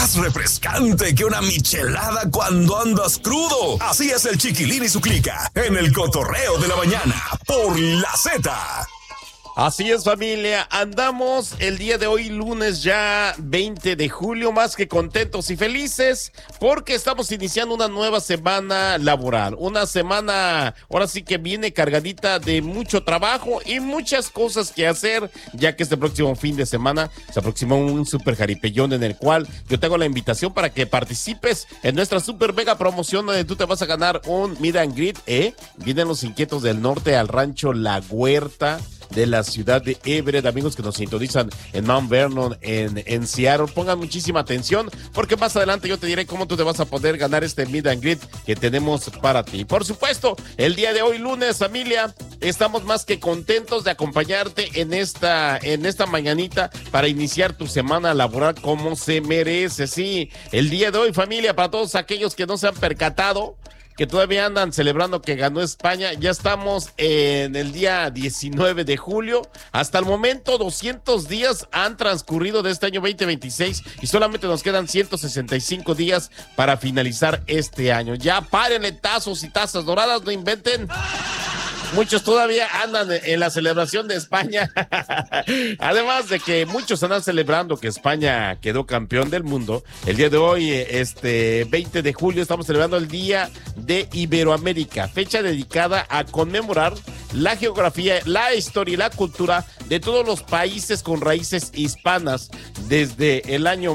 Más refrescante que una michelada cuando andas crudo. Así es el Chiquilín y su clica en el cotorreo de la mañana por la Z. Así es, familia, andamos el día de hoy, lunes ya 20 de julio, más que contentos y felices, porque estamos iniciando una nueva semana laboral, una semana, ahora sí que viene cargadita de mucho trabajo y muchas cosas que hacer, ya que este próximo fin de semana se aproximó un super jaripellón en el cual yo te hago la invitación para que participes en nuestra super mega promoción donde tú te vas a ganar un meet and greet, Vienen los inquietos del norte al rancho La Huerta de la ciudad de Everett, amigos que nos sintonizan en Mount Vernon, en Seattle. Pongan muchísima atención porque más adelante yo te diré cómo tú te vas a poder ganar este meet and greet que tenemos para ti. Por supuesto, el día de hoy, lunes, familia, estamos más que contentos de acompañarte en esta mañanita para iniciar tu semana laboral como se merece. Sí, el día de hoy, familia, para todos aquellos que no se han percatado, que todavía andan celebrando que ganó España, ya estamos en el día 19 de julio. Hasta el momento, 200 días han transcurrido de este año 2026 y solamente nos quedan 165 días para finalizar este año. Ya párenle tazos y tazas doradas, no inventen. Muchos todavía andan en la celebración de España. Además de que muchos andan celebrando que España quedó campeón del mundo. El día de hoy, 20 de julio, estamos celebrando el Día de Iberoamérica, fecha dedicada a conmemorar la geografía, la historia y la cultura de todos los países con raíces hispanas. Desde el año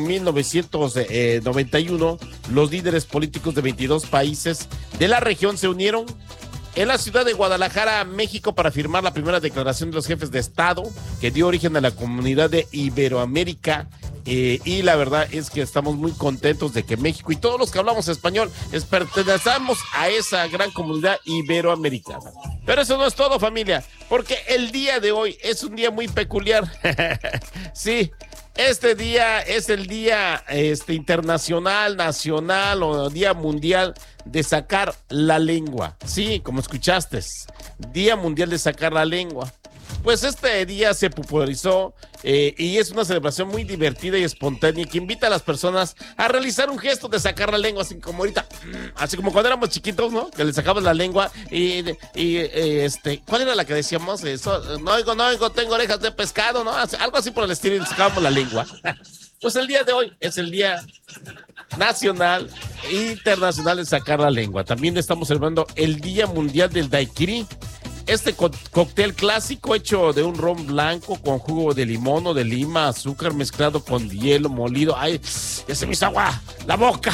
1991, los líderes políticos de 22 países de la región se unieron en la ciudad de Guadalajara, México, para firmar la primera declaración de los jefes de Estado que dio origen a la comunidad de Iberoamérica. Y la verdad es que estamos muy contentos de que México y todos los que hablamos español pertenecemos a esa gran comunidad iberoamericana. Pero eso no es todo, familia, porque el día de hoy es un día muy peculiar. Sí. Este día es el día internacional, nacional o día mundial de sacar la lengua. Sí, como escuchaste, Día Mundial de Sacar la Lengua. Pues este día se popularizó y es una celebración muy divertida y espontánea que invita a las personas a realizar un gesto de sacar la lengua, así como ahorita, así como cuando éramos chiquitos, ¿no? Que le sacabas la lengua y ¿cuál era la que decíamos? Eso, no oigo, tengo orejas de pescado, ¿no? Algo así por el estilo y le sacábamos la lengua. Pues el día de hoy es el día nacional e internacional de sacar la lengua. También estamos celebrando el Día Mundial del Daiquiri. Este cóctel clásico hecho de un ron blanco con jugo de limón o de lima, azúcar mezclado con hielo molido. ¡Ay, ya se me hizo agua la boca!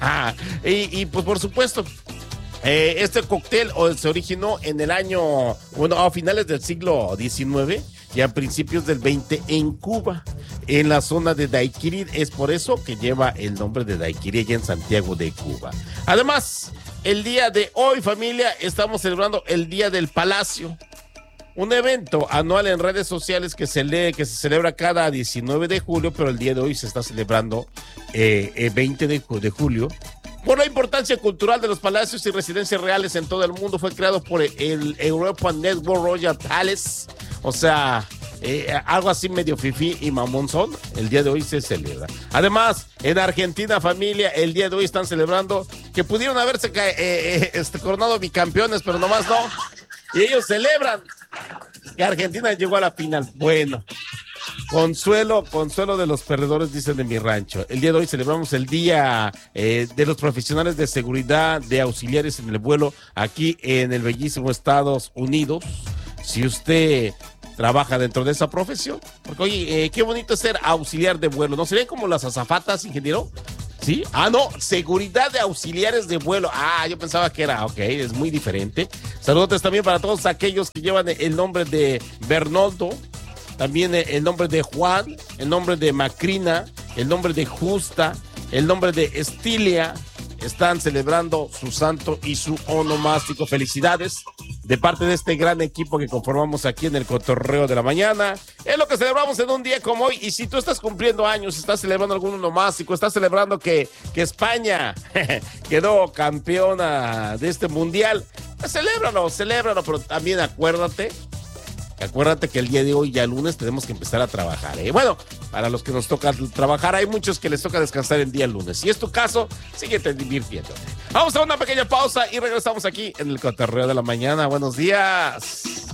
y pues por supuesto, este cóctel se originó en el año, a finales del siglo XIX y a principios del XX en Cuba, en la zona de Daiquiri. Es por eso que lleva el nombre de Daiquiri allá en Santiago de Cuba. Además, el día de hoy, familia, estamos celebrando el Día del Palacio, un evento anual en redes sociales que se celebra cada 19 de julio, pero el día de hoy se está celebrando 20 de julio. Por la importancia cultural de los palacios y residencias reales en todo el mundo, fue creado por el European Network Royal Palace, o sea, algo así medio fifí y mamonzón. El día de hoy se celebra. Además, en Argentina, familia, el día de hoy están celebrando que pudieron haberse coronado bicampeones, pero nomás no. Y ellos celebran que Argentina llegó a la final. Bueno, consuelo de los perdedores, dicen de mi rancho. El día de hoy celebramos el Día de los Profesionales de Seguridad de Auxiliares en el Vuelo aquí en el bellísimo Estados Unidos. Si usted trabaja dentro de esa profesión, porque oye, qué bonito es ser auxiliar de vuelo, ¿no? ¿Serían como las azafatas, ingeniero? ¿Sí? Ah, no, seguridad de auxiliares de vuelo. Ah, yo pensaba que era, ok, es muy diferente. Saludos también para todos aquellos que llevan el nombre de Bernoldo, también el nombre de Juan, el nombre de Macrina, el nombre de Justa, el nombre de Estilia. Están celebrando su santo y su onomástico. Felicidades de parte de este gran equipo que conformamos aquí en el Cotorreo de la Mañana. Es lo que celebramos en un día como hoy. Y si tú estás cumpliendo años, estás celebrando algún onomástico, estás celebrando que España quedó campeona de este mundial, pues celébralo, pero también acuérdate Acuérdate que el día de hoy, ya lunes, tenemos que empezar a trabajar, ¿eh? Bueno, para los que nos toca trabajar, hay muchos que les toca descansar el día lunes. Si es tu caso, síguete divirtiéndote. Vamos a una pequeña pausa y regresamos aquí en el Cotorreo de la Mañana. Buenos días.